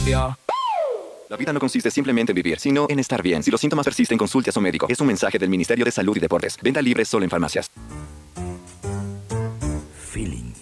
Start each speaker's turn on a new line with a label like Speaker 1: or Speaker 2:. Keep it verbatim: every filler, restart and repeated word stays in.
Speaker 1: Yeah.
Speaker 2: La vida no consiste simplemente en vivir, sino en estar bien. Si los síntomas persisten, consulte a su médico. Es un mensaje del Ministerio de Salud y Deportes. Venta libre solo en farmacias.
Speaker 3: Feeling.